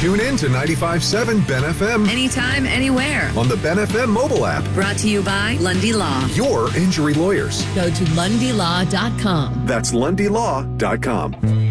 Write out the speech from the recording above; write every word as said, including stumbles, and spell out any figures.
Tune in to ninety-five point seven Ben F M. Anytime, anywhere. On the Ben F M mobile app. Brought to you by Lundy Law. Your injury lawyers. Go to lundy law dot com. That's lundy law dot com.